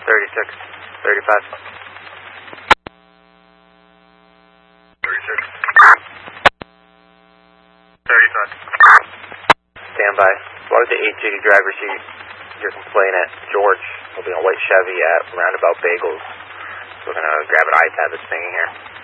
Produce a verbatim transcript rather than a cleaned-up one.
thirty-six, thirty-five. thirty-six. thirty-five. Stand by. What is the eight duty driver seat? Your complainant, George, will be in a white Chevy at Roundabout Bagels. We're going to grab an iPad that's singing here.